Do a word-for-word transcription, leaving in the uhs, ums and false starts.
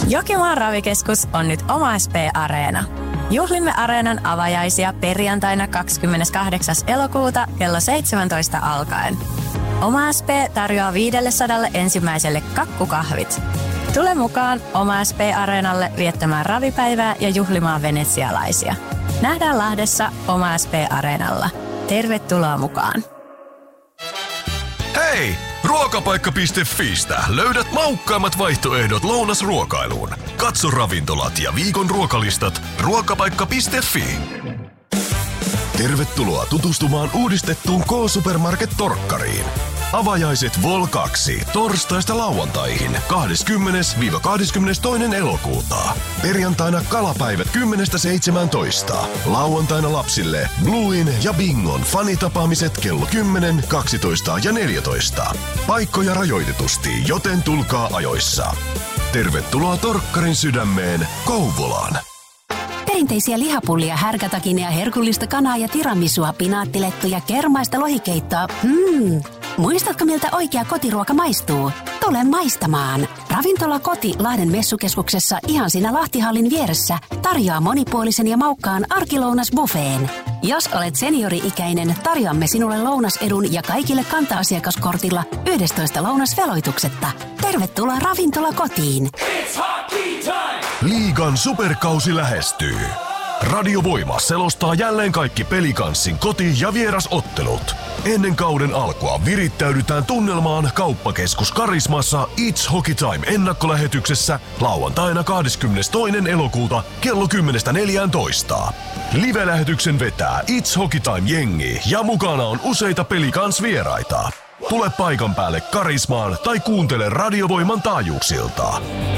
Jokimaan ravikeskus on nyt oma S P-areena. Juhlimme areenan avajaisia perjantaina kahdeskymmeneskahdeksas elokuuta kello seitsemäntoista alkaen. Oma S P tarjoaa viidellesadalla ensimmäiselle kakkukahvit. Tule mukaan Oma S P-areenalle viettämään ravipäivää ja juhlimaan venetsialaisia. Nähdään Lahdessa Oma S P-areenalla. Tervetuloa mukaan! Hei! Ruokapaikka piste fiistä löydät maukkaimmat vaihtoehdot lounasruokailuun. Katso ravintolat ja viikon ruokalistat ruokapaikka piste fi. Tervetuloa tutustumaan uudistettuun K-Supermarket Torkkariin. Avajaiset Vol kaksi torstaista lauantaihin kahdeskymmenes kahdeskymmenestoinen elokuuta. Perjantaina kalapäivät kymmenestä seitsemääntoista. Lauantaina lapsille Bluin ja Bingon fanitapaamiset kello kymmenen, kaksitoista ja neljätoista. Paikkoja rajoitetusti, joten tulkaa ajoissa. Tervetuloa Torkkarin sydämeen, Kouvolaan. Perinteisiä lihapullia, härkätakinia, herkullista kanaa ja tiramisua, pinaattilettuja, kermaista lohikeittoa. Mmm. Muistatko, miltä oikea kotiruoka maistuu? Tule maistamaan! Ravintola Koti Lahden messukeskuksessa ihan siinä Lahtihallin vieressä tarjoaa monipuolisen ja maukkaan arkilounasbuffeen. Jos olet seniori-ikäinen, tarjoamme sinulle lounasedun ja kaikille kanta-asiakaskortilla yhdestoista lounasveloituksetta. Tervetuloa Ravintola Kotiin! Liigan superkausi lähestyy. Radio Voima selostaa jälleen kaikki Pelikanssin koti- ja vierasottelut. Ennen kauden alkua virittäydytään tunnelmaan Kauppakeskus Karismassa It's Hockey Time ennakkolähetyksessä lauantaina kahdeskymmenestoinen elokuuta kello kymmenestä neljääntoista. Live-lähetyksen vetää It's Hockey Time -jengi ja mukana on useita Pelikans-vieraita. Tule paikan päälle Karismaan tai kuuntele Radio Voiman taajuuksilta.